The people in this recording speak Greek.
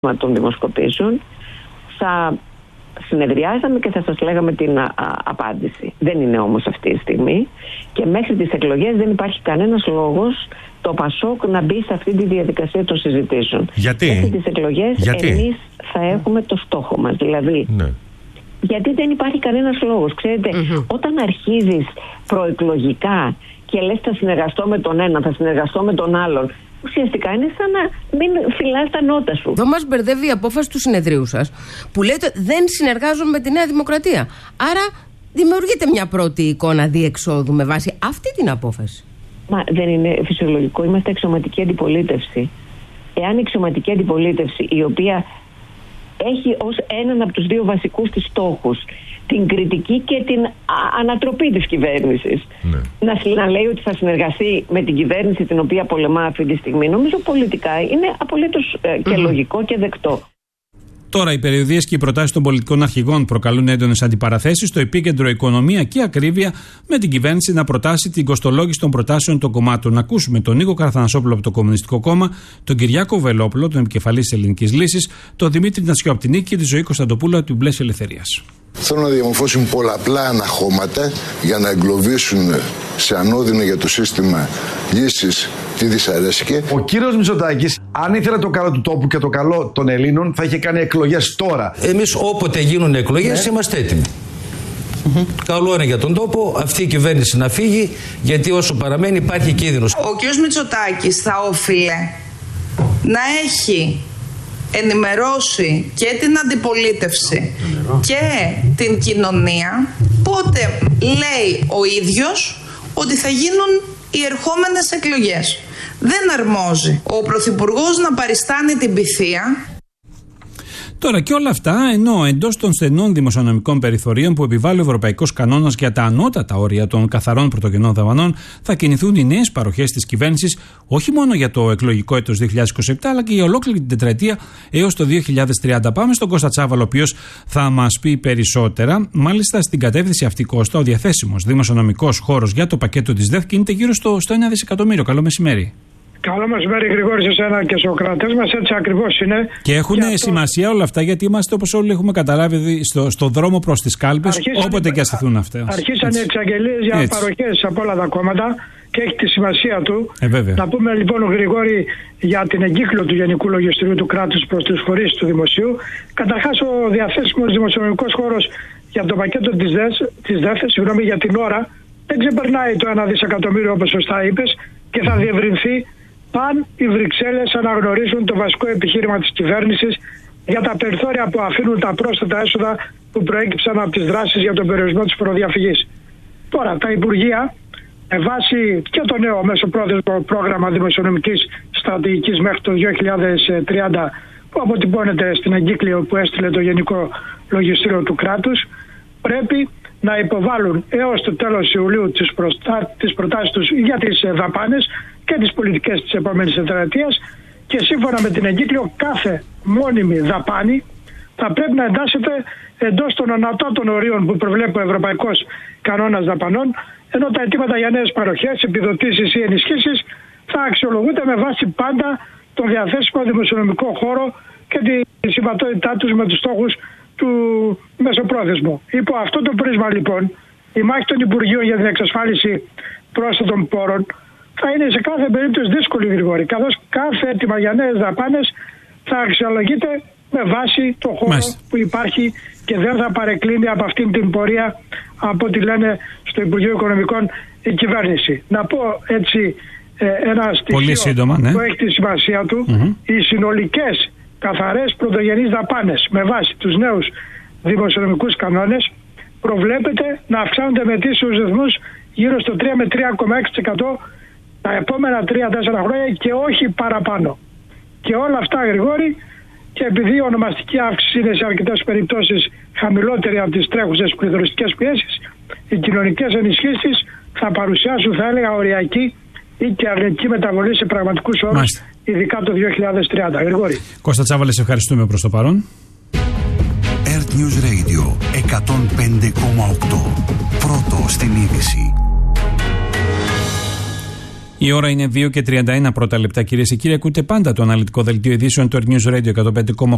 των δημοσκοπήσεων, θα συνεδριάζαμε και θα σας λέγαμε την απάντηση. Δεν είναι όμως αυτή η στιγμή και μέχρι τις εκλογές δεν υπάρχει κανένας λόγος το ΠΑΣΟΚ να μπει σε αυτή τη διαδικασία των συζητήσεων. Γιατί? Μέχρι τις εκλογές εμείς θα έχουμε το στόχο μας. Δηλαδή, γιατί δεν υπάρχει κανένας λόγος. Ξέρετε, όταν αρχίζεις προεκλογικά και λες θα συνεργαστώ με τον ένα, θα συνεργαστώ με τον άλλον, ουσιαστικά είναι σαν να μην φυλάς τα νότα σου. Εδώ μας μπερδεύει η απόφαση του συνεδρίου σας που λέτε δεν συνεργάζομαι με τη Νέα Δημοκρατία. Άρα δημιουργείται μια πρώτη εικόνα διεξόδου με βάση αυτή την απόφαση. Μα δεν είναι φυσιολογικό, είμαστε εξωματική αντιπολίτευση. Εάν η εξωματική αντιπολίτευση, η οποία έχει ως έναν από τους δύο βασικούς της στόχους την κριτική και την ανατροπή της κυβέρνησης, να λέει ότι θα συνεργαστεί με την κυβέρνηση την οποία πολεμά αυτή τη στιγμή, νομίζω πολιτικά είναι απολύτως και λογικό και δεκτό. Τώρα, οι περιοδίες και οι προτάσεις των πολιτικών αρχηγών προκαλούν έντονες αντιπαραθέσεις. Στο επίκεντρο οικονομία και ακρίβεια, με την κυβέρνηση να προτάσει την κοστολόγηση των προτάσεων των κομμάτων. Να ακούσουμε τον Νίκο Καραθανασόπουλο από το Κομμουνιστικό Κόμμα, τον Κυριάκο Βελόπουλο, τον επικεφαλής της Ελληνικής Λύσης, τον Δημήτρη Νασιό από την Νίκη και τη Ζωή Κωνσταντοπούλου από την Πλαίσια Ελευθερίας. Θέλουν να διαμορφώσουν πολλαπλά αναχώματα για να εγκλωβίσουν σε ανώδυνο για το σύστημα λύσεις τη δυσαρέσκεια. Ο κύριος Μητσοτάκης, αν ήθελε το καλό του τόπου και το καλό των Ελλήνων, θα είχε κάνει εκλογές τώρα. Εμείς όποτε γίνουν εκλογές είμαστε έτοιμοι. Καλό είναι για τον τόπο αυτή η κυβέρνηση να φύγει, γιατί όσο παραμένει υπάρχει κίνδυνος. Ο κύριος Μητσοτάκης θα όφιλε να έχει ενημερώσει και την αντιπολίτευση και την κοινωνία πότε λέει ο ίδιος ότι θα γίνουν οι ερχόμενες εκλογές. Δεν αρμόζει ο Πρωθυπουργός να παριστάνει την πειθία. Τώρα και όλα αυτά ενώ εντός των στενών δημοσιονομικών περιθωρίων που επιβάλλει ο Ευρωπαϊκός Κανόνας για τα ανώτατα όρια των καθαρών πρωτογενών δαπανών θα κινηθούν οι νέες παροχές της κυβέρνησης όχι μόνο για το εκλογικό έτος 2027 αλλά και για ολόκληρη την τετραετία έως το 2030. Πάμε στον Κώστα Τσάβαλο, ο οποίος θα μας πει περισσότερα. Μάλιστα στην κατεύθυνση αυτή, Κώστα, ο διαθέσιμος δημοσιονομικός χώρος για το πακέτο της ΔΕΘ κινείται γύρω στο 1 δισεκατομμύριο. Καλό μεσημέρι. Καλό μεσημέρι, Γρηγόρη, σε εσένα και στους κρατές μας. Έτσι ακριβώς είναι. Και έχουν σημασία όλα αυτά, γιατί είμαστε, όπως όλοι έχουμε καταλάβει, στο δρόμο προς τις κάλπες, όποτε και αστηθούν αυτά. Αρχίσαν οι εξαγγελίες για παροχές από όλα τα κόμματα και έχει τη σημασία του. Να πούμε λοιπόν, Γρηγόρη, για την εγκύκλιο του Γενικού Λογιστηρίου του κράτους προς τις φορείς του δημοσίου. Καταρχάς, ο διαθέσιμος δημοσιονομικός χώρος για το πακέτο της ΔΕΘ, για την ώρα, δεν ξεπερνάει το 1 δισεκατομμύριο, όπως σωστά είπες, και θα διευρυνθεί. Αν οι Βρυξέλλες αναγνωρίσουν το βασικό επιχείρημα της κυβέρνησης για τα περιθώρια που αφήνουν τα πρόσθετα έσοδα που προέκυψαν από τις δράσεις για τον περιορισμό της φοροδιαφυγής. Τώρα, τα Υπουργεία, με βάση και το νέο μεσοπρόθεσμο πρόγραμμα δημοσιονομικής στρατηγικής μέχρι το 2030, που αποτυπώνεται στην εγκύκλιο που έστειλε το Γενικό Λογιστήριο του κράτους, πρέπει να υποβάλουν έως το τέλος Ιουλίου τις προτάσεις τους για τις δαπάνες και τις πολιτικές της επόμενης τετραετίας, και σύμφωνα με την εγκύκλιο κάθε μόνιμη δαπάνη θα πρέπει να εντάσσεται εντός των ανωτάτων ορίων που προβλέπει ο Ευρωπαϊκός Κανόνας Δαπανών, ενώ τα αιτήματα για νέες παροχές, επιδοτήσεις ή ενισχύσεις θα αξιολογούνται με βάση πάντα τον διαθέσιμο δημοσιονομικό χώρο και τη συμβατότητά τους με τους στόχους του μεσοπρόθεσμου. Υπό αυτό το πρίσμα λοιπόν, η μάχη των Υπουργείων για την εξασφάλιση πρόσθετων πόρων θα είναι σε κάθε περίπτωση δύσκολη, Γρηγόρη, καθώς κάθε αίτημα για νέες δαπάνες θα αξιολογείται με βάση το χώρο που υπάρχει και δεν θα παρεκκλίνει από αυτήν την πορεία, από ό,τι λένε στο Υπουργείο Οικονομικών η κυβέρνηση. Να πω έτσι ένα στοιχείο που έχει τη σημασία του. Οι συνολικές καθαρές πρωτογενείς δαπάνες με βάση τους νέους δημοσιονομικούς κανόνες προβλέπεται να αυξάνονται με ετήσιους ρυθμούς γύρω στο 3 με 3,6% τα επόμενα 3-4 χρόνια και όχι παραπάνω. Και όλα αυτά, Γρηγόρη, και επειδή η ονομαστική αύξηση είναι σε αρκετές περιπτώσεις χαμηλότερη από τις τρέχουσες πληθωριστικές πιέσεις, οι κοινωνικές ενισχύσεις θα παρουσιάσουν, θα έλεγα, οριακή ή και αρνητική μεταβολή σε πραγματικούς όρους, ειδικά το 2030. Γρηγόρη. Κώστα Τσάβαλε, σε ευχαριστούμε προς το παρόν. Earth News Radio 105,8. Πρώτο στην είδηση. Η ώρα είναι 2 και 31 πρώτα λεπτά, κυρίες και κύριοι. Ακούτε πάντα το αναλυτικό δελτίο ειδήσεων του Earth News Radio 105,8.